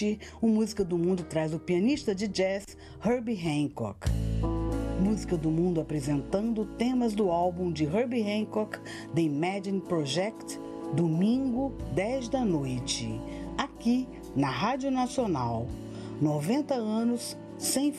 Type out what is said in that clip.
O Música do Mundo traz o pianista de jazz Herbie Hancock. Música do Mundo apresentando temas do álbum de Herbie Hancock, The Imagine Project, domingo, 10 da noite, aqui na Rádio Nacional. 90 anos sem